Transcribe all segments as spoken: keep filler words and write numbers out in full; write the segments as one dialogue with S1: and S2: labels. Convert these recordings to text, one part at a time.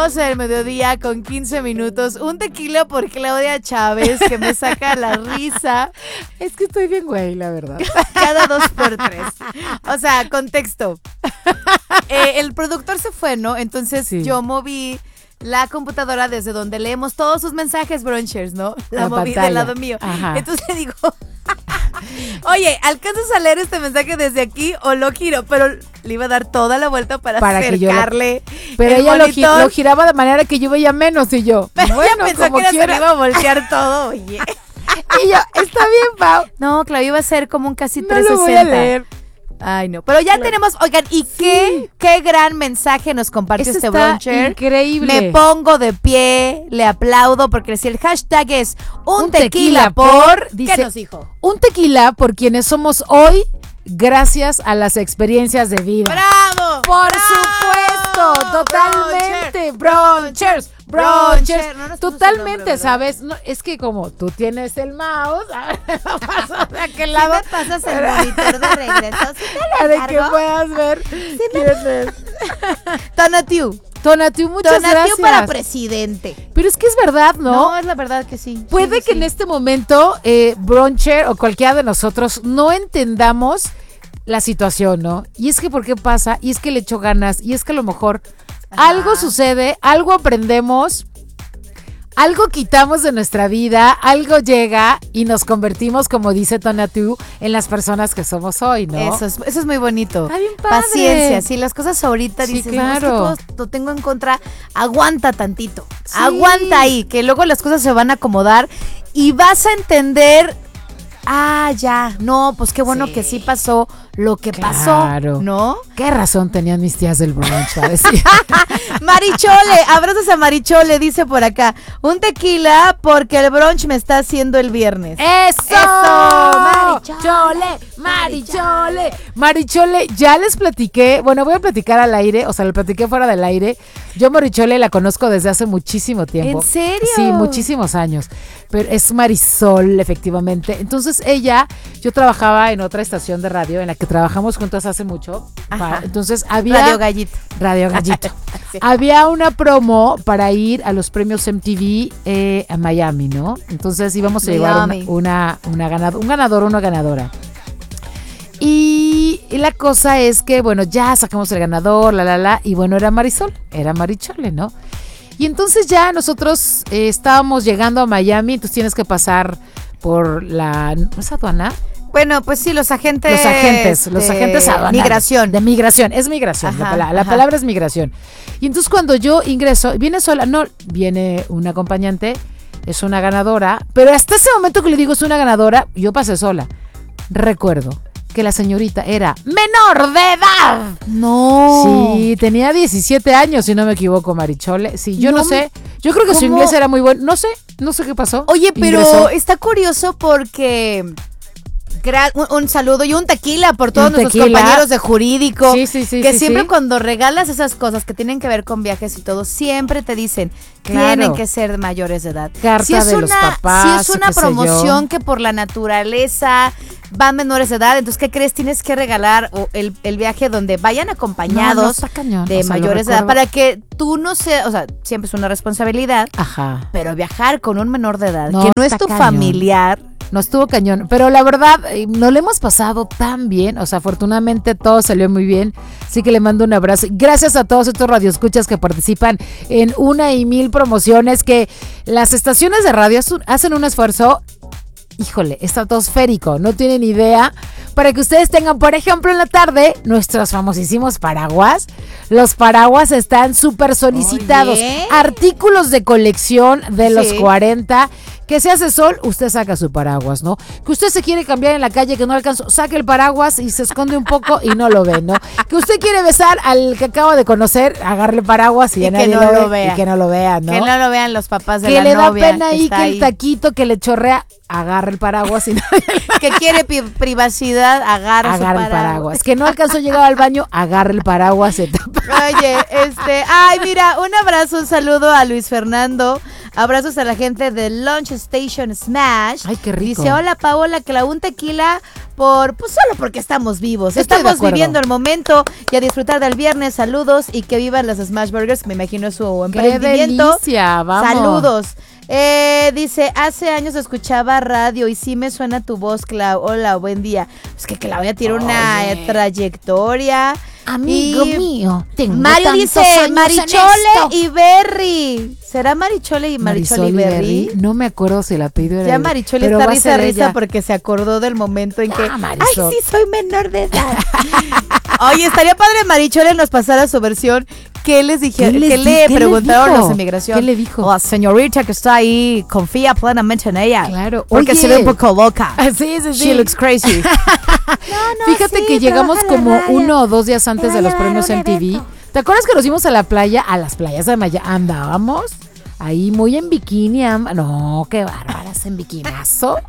S1: doce del mediodía con quince minutos. Un tequila por Claudia Chávez, que me saca la risa.
S2: Es que estoy bien güey, la verdad.
S1: Cada dos por tres. O sea, contexto. Eh, el productor se fue, ¿no? Entonces sí. yo moví la computadora desde donde leemos todos sus mensajes brunchers, ¿no? La, la moví pantalla. Del lado mío. Ajá. Entonces digo, oye, ¿alcanzas a leer este mensaje desde aquí o lo giro? Pero le iba a dar toda la vuelta para, para acercarle.
S2: Que yo lo, pero ella lo, gi- lo giraba de manera que yo veía menos y yo.
S1: Pero bueno, ella pensó como que quiera. Se le iba a voltear todo, oye.
S2: Y yo, está bien, Pau.
S1: No, Claudia, iba a ser como un casi
S2: no
S1: trescientos sesenta.
S2: Lo voy a leer.
S1: Ay, no. Pero ya claro. tenemos, oigan, y sí. qué, qué gran mensaje nos compartió
S2: Eso
S1: este
S2: está
S1: bruncher.
S2: Increíble.
S1: Me pongo de pie, le aplaudo, porque si el hashtag es un, un tequila, tequila por, dice, ¿qué nos dijo?
S2: Un tequila por quienes somos hoy, gracias a las experiencias de vida.
S1: ¡Bravo!
S2: Por
S1: ¡bravo!
S2: supuesto, totalmente. Brunchers, brunchers. No, no totalmente, nombre, ¿sabes? No, es que como tú tienes el mouse, a ver, pasas de aquel lado.
S1: Si me pasas el monitor de regreso, ¿sí te
S2: para que puedas ver
S1: ¿Sí quién es. Tonatiu.
S2: Tonatiu, muchas
S1: Tonatiu
S2: gracias.
S1: para presidente.
S2: Pero es que es verdad, ¿no?
S1: No, es la verdad que sí.
S2: Puede
S1: sí,
S2: que
S1: sí.
S2: en este momento, eh, bruncher o cualquiera de nosotros no entendamos la situación, ¿no? Y es que ¿por qué pasa? Y es que le echo ganas. Y es que a lo mejor Ajá. algo sucede, algo aprendemos, algo quitamos de nuestra vida, algo llega y nos convertimos, como dice Tonatiu, en las personas que somos hoy, ¿no?
S1: Eso es, eso es muy bonito.
S2: Está bien padre.
S1: Paciencia, si las cosas ahorita
S2: sí,
S1: dices,
S2: claro.
S1: no, es que todo, lo tengo en contra, aguanta tantito, sí. aguanta ahí, que luego las cosas se van a acomodar y vas a entender, ah, ya, no, pues qué bueno sí. que sí pasó lo que
S2: claro.
S1: pasó, ¿no?
S2: Qué razón tenían mis tías del brunch a decir.
S1: Marichole, abrazos a Marichole, dice por acá, un tequila porque el brunch me está haciendo el viernes.
S2: ¡Eso!
S1: ¡Eso!
S2: Marichole, Marichole, Marichole, ya les platiqué, bueno, voy a platicar al aire, o sea, le platiqué fuera del aire. Yo Marichole la conozco desde hace muchísimo tiempo.
S1: ¿En serio?
S2: Sí, muchísimos años, pero es Marisol, efectivamente. Entonces ella, yo trabajaba en otra estación de radio en la que trabajamos juntas hace mucho. Para, entonces había
S1: Radio Gallito.
S2: Radio Gallito. Sí. Había una promo para ir a los premios M T V eh, a Miami, ¿no? Entonces íbamos a llevar una, una, una ganado, un ganador, una ganadora. Y, y la cosa es que, bueno, ya sacamos el ganador, la, la, la, y bueno, era Marisol, era Marichole, ¿no? Y entonces ya nosotros eh, estábamos llegando a Miami, entonces tienes que pasar por la, ¿no es aduana?
S1: Bueno, pues sí, los agentes.
S2: Los agentes, los agentes aduanales.
S1: Migración.
S2: De migración, es migración. Ajá, la, palabra, la palabra es migración. Y entonces cuando yo ingreso, viene sola, no, viene un acompañante, es una ganadora, pero hasta ese momento que le digo es una ganadora, yo pasé sola. Recuerdo que la señorita era menor de edad.
S1: No.
S2: Sí, tenía diecisiete años, si no me equivoco, Marichole. Sí, yo no, no sé. Yo creo que ¿cómo? Su inglés era muy bueno. No sé, no sé qué pasó.
S1: Oye, pero ingresó. Está curioso porque Un, un saludo y un tequila por todos un nuestros tequila. compañeros de jurídico,
S2: sí, sí, sí,
S1: que
S2: sí,
S1: siempre
S2: sí.
S1: cuando regalas esas cosas que tienen que ver con viajes y todo, siempre te dicen, claro. tienen que ser mayores de edad.
S2: Carta
S1: si es
S2: de
S1: una,
S2: los papás,
S1: si es una promoción que por la naturaleza van menores de edad, entonces ¿qué crees? Tienes que regalar el, el viaje donde vayan acompañados
S2: no, no cañón,
S1: de
S2: o sea,
S1: mayores de edad, para que tú no seas, o sea, siempre es una responsabilidad,
S2: Ajá.
S1: pero viajar con un menor de edad,
S2: no,
S1: que no es tu
S2: cañón.
S1: familiar.
S2: No estuvo cañón, pero la verdad no le hemos pasado tan bien, o sea, afortunadamente todo salió muy bien, así que le mando un abrazo. Gracias a todos estos radioescuchas que participan en una y mil promociones, que las estaciones de radio hacen un esfuerzo, híjole, estratosférico, no tienen idea, para que ustedes tengan, por ejemplo, en la tarde, nuestros famosísimos paraguas. Los paraguas están súper solicitados,
S1: Oye.
S2: artículos de colección de
S1: sí.
S2: los cuarenta. Que se hace sol, usted saca su paraguas, ¿no? Que usted se quiere cambiar en la calle, que no alcanzó, saque el paraguas y se esconde un poco y no lo ve, ¿no? Que usted quiere besar al que acaba de conocer, agarre el paraguas y, y ya nadie
S1: no
S2: lo,
S1: lo
S2: ve,
S1: vea.
S2: Y que no lo vea, ¿no?
S1: Que no lo vean los papás de
S2: que
S1: la
S2: novia. Que
S1: novia.
S2: le da pena ahí que
S1: ahí.
S2: el taquito que le chorrea, agarre el paraguas y nadie
S1: que quiere pi- privacidad, agarra
S2: agarre
S1: su paraguas.
S2: el paraguas. Que no alcanzó a llegar al baño, agarre el paraguas. Se tapa.
S1: Oye, este, ay, mira, un abrazo, un saludo a Luis Fernando, Abrazos a la gente de Lunch Station Smash.
S2: Ay, qué rico.
S1: Dice, hola Paola, que la un tequila por, pues solo porque estamos vivos.
S2: Estoy de
S1: estamos
S2: acuerdo.
S1: viviendo el momento y a disfrutar del viernes. Saludos y que vivan las Smash Burgers. Me imagino su emprendimiento.
S2: ¡Qué delicia! Vamos.
S1: Saludos. Eh, dice, hace años escuchaba radio y sí me suena tu voz, Clau. Hola, buen día. Es que Claudia tiene
S2: Oye.
S1: una eh, trayectoria.
S2: Amigo
S1: Y
S2: mío, tengo
S1: Mario
S2: tantos
S1: dice
S2: años en
S1: Marichole
S2: esto.
S1: y Berry. ¿Será Marichole y Marichole y Berry?
S2: No me acuerdo si el apellido era
S1: Ya
S2: de-
S1: Marichole
S2: pero
S1: está
S2: va a
S1: risa
S2: ser
S1: risa
S2: ella.
S1: porque se acordó del momento en que
S2: Ah, Marisol.
S1: ay, sí soy menor de edad. Oye, estaría padre Marichole nos pasara su versión. ¿Qué les dijeron?
S2: ¿Qué
S1: ¿Qué,
S2: les di-
S1: le
S2: qué le
S1: preguntaron
S2: dijo?
S1: los de inmigración?
S2: ¿Qué le dijo?
S1: La señorita que está ahí confía plenamente en ella.
S2: Claro.
S1: Porque
S2: Oye.
S1: se ve un poco loca.
S2: Ah, sí, sí, sí.
S1: She looks crazy.
S2: Fíjate que llegamos como uno o dos días antes de los premios M T V. ¿Te acuerdas que nos fuimos a la playa? A las playas de Maya. Andábamos ahí muy en bikini. am- No, qué bárbaras en bikinazo.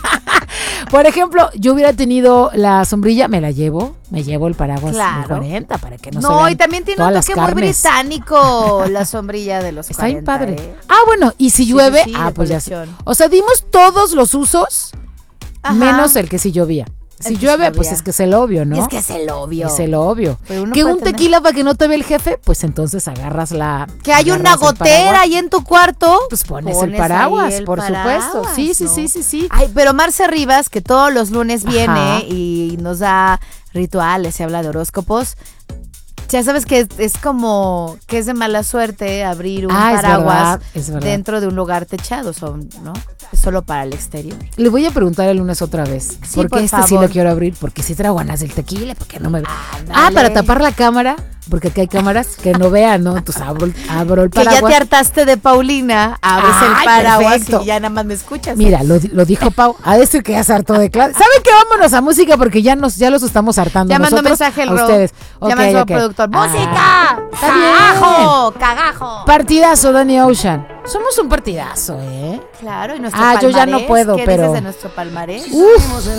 S2: Por ejemplo, yo hubiera tenido la sombrilla, me la llevo, me llevo el paraguas
S1: Claro.
S2: de cuarenta para que no, se
S1: No,
S2: vean
S1: y también tiene
S2: todas
S1: un
S2: las
S1: toque muy
S2: carnes.
S1: británico la sombrilla de los
S2: Está bien
S1: cuarenta,
S2: padre.
S1: ¿eh?
S2: Ah, bueno, y si
S1: Sí,
S2: llueve,
S1: sí, sí,
S2: ah,
S1: de
S2: pues ya sé.
S1: colección.
S2: O sea, dimos todos los usos,
S1: Ajá.
S2: menos el que si llovía. Si
S1: El que
S2: llueve,
S1: sí
S2: pues
S1: llovía.
S2: es que es el obvio, ¿no?
S1: Y es que es el obvio.
S2: Es el obvio.
S1: Pero uno
S2: Que
S1: puede
S2: un
S1: tener-
S2: tequila para que no te vea el jefe, pues entonces agarras la...
S1: Que hay una
S2: agarras el
S1: gotera
S2: paraguas,
S1: ahí en tu cuarto.
S2: pues pones, el
S1: pones
S2: paraguas,
S1: ahí el
S2: por
S1: paraguas,
S2: supuesto. Sí, sí,
S1: ¿no?
S2: sí, sí, sí.
S1: Ay, pero Marce Rivas, que todos los lunes viene
S2: Ajá.
S1: y nos da rituales, se habla de horóscopos. Ya sabes que es, es como que es de mala suerte abrir un
S2: Ah, es
S1: paraguas
S2: verdad, es verdad.
S1: dentro de un lugar techado, son, ¿no? Es solo para el exterior.
S2: Le voy a preguntar el lunes otra vez.
S1: Sí,
S2: porque
S1: por
S2: este sí
S1: favor.
S2: lo quiero abrir, porque sí traigo ganas del tequila, porque no me ve.
S1: Ándale.
S2: Ah, para tapar la cámara, porque aquí hay cámaras que no vean, ¿no? Entonces abro, el- abro el
S1: Que ya
S2: paraguas.
S1: te hartaste de Paulina, abres el
S2: Ay,
S1: paraguas
S2: perfecto.
S1: y ya nada más me escuchas.
S2: Mira, lo, lo dijo Pau. A decir que ya se hartó de clase. ¿Saben qué? Vámonos a música porque ya nos ya los estamos hartando.
S1: Ya mandó
S2: nosotros
S1: mensaje el
S2: a
S1: Ro.
S2: ustedes.
S1: Ya
S2: Ok,
S1: mandó
S2: ok.
S1: productor.
S2: Ah,
S1: ¡Música!
S2: está bien.
S1: ¡Cagajo! ¡Cagajo!
S2: Partidazo, Danny Ocean. Somos un partidazo, ¿eh?
S1: Claro, y nuestro
S2: Ah, yo
S1: palmarés.
S2: ya no puedo,
S1: ¿Qué
S2: pero-
S1: dices de nuestro palmarés?
S2: Uf.